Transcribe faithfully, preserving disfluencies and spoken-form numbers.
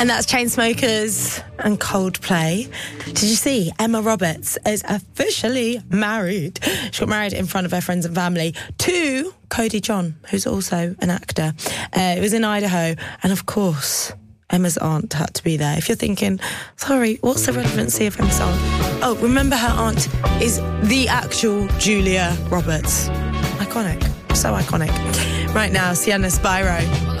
And that's Chainsmokers and Coldplay. Did you see Emma Roberts is officially married? She got married in front of her friends and family to Cody John, who's also an actor. Uh, it was in Idaho. And of course, Emma's aunt had to be there. If you're thinking, sorry, what's the relevancy of Emma's aunt? Oh, remember her aunt is the actual Julia Roberts. Iconic. So iconic. Right now, Sienna Spyro.